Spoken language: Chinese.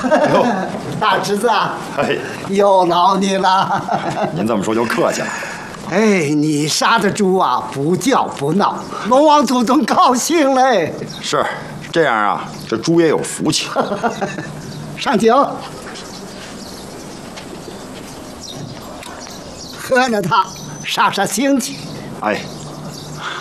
大侄子啊， 哎， 又劳你了。 您这么说就客气了。 哎，你杀的猪啊，不叫不闹，龙王祖宗高兴嘞。 是这样啊，这猪也有福气。 上酒，喝了它，杀杀腥气。 哎。